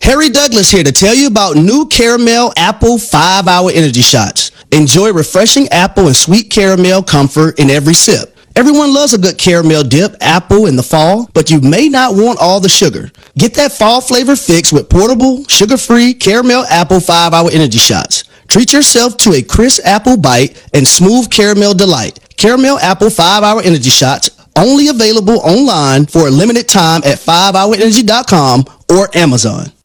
Harry Douglas here to tell you about new Caramel Apple 5-Hour Energy Shots. Enjoy refreshing apple and sweet caramel comfort in every sip. Everyone loves a good caramel dip apple in the fall, but you may not want all the sugar. Get that fall flavor fix with portable, sugar-free Caramel Apple 5-Hour Energy Shots. Treat yourself to a crisp apple bite and smooth caramel delight. Caramel Apple 5-Hour Energy Shots, only available online for a limited time at 5hourenergy.com or Amazon.